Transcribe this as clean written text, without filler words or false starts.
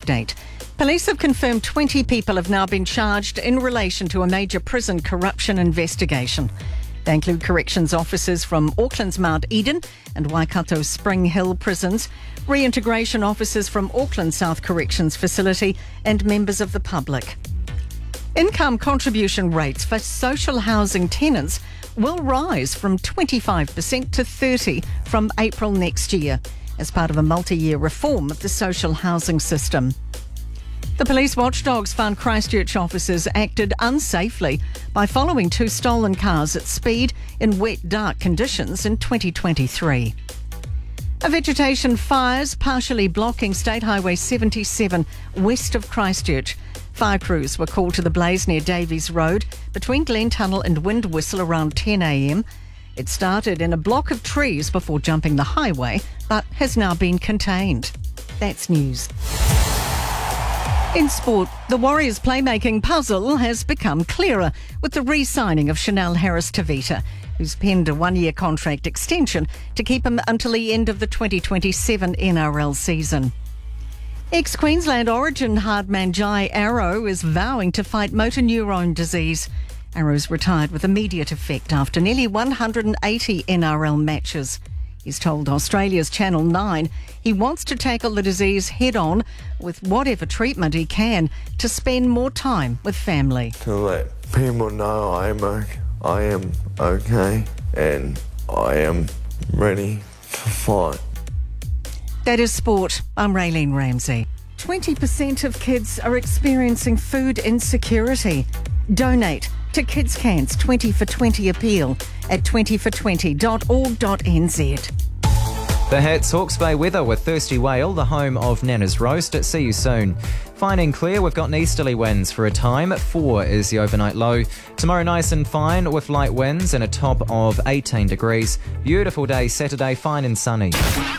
update. Police have confirmed 20 people have now been charged in relation to a major prison corruption investigation. They include corrections officers from Auckland's Mount Eden and Waikato Spring Hill prisons, reintegration officers from Auckland South Corrections Facility, and members of the public. Income contribution rates for social housing tenants will rise from 25% to 30% from April next year as part of a multi-year reform of the social housing system. The police watchdogs found Christchurch officers acted unsafely by following 2 stolen cars at speed in wet, dark conditions in 2023. A vegetation fires partially blocking State Highway 77 west of Christchurch. Fire crews were called to the blaze near Davies Road between Glen Tunnel and Wind Whistle around 10 a.m. It started in a block of trees before jumping the highway, but has now been contained. That's news. In sport, the Warriors' playmaking puzzle has become clearer with the re-signing of Chanel Harris-Tavita, who's penned a 1-year contract extension to keep him until the end of the 2027 NRL season. Ex-Queensland origin hardman Jai Arrow is vowing to fight motor neurone disease. Arrow's retired with immediate effect after nearly 180 NRL matches. He's told Australia's Channel 9 he wants to tackle the disease head-on with whatever treatment he can to spend more time with family. To let people know I am okay and I am ready to fight. That is sport. I'm Raylene Ramsey. 20% of kids are experiencing food insecurity. Donate to Kids Can's 20 for 20 appeal at 20for20.org.nz. The Hits Hawke's Bay weather with Thirsty Whale, the home of Nana's Roast. See you soon. Fine and clear, we've got easterly winds for a time. 4 is the overnight low. Tomorrow nice and fine with light winds and a top of 18 degrees. Beautiful day Saturday, fine and sunny.